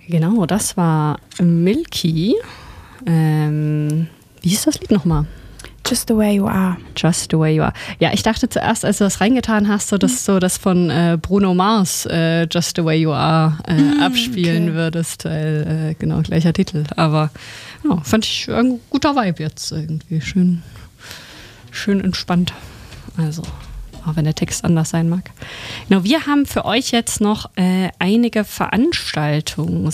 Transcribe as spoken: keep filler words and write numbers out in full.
Genau, das war Milky. Ähm, wie hieß das Lied nochmal? Just the way you are. Just the way you are. Ja, ich dachte zuerst, als du das reingetan hast, so, dass du das von äh, Bruno Mars äh, Just the way you are äh, mm, abspielen okay. würdest, weil äh, genau, gleicher Titel. Aber ja, fand ich ein guter Vibe jetzt irgendwie. Schön, schön entspannt. Also, auch wenn der Text anders sein mag. Genau, wir haben für euch jetzt noch äh, einige Veranstaltungen